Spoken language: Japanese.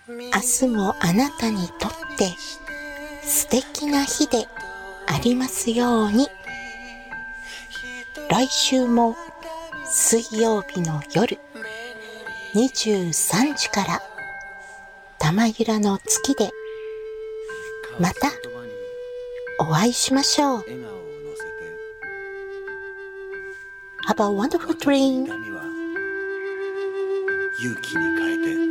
明日もあなたにとって素敵な日でありますように。来週も水曜日の夜23時から玉ゆらの月でまたお会いしましょう。Have a wonderful dream. 勇気に変えて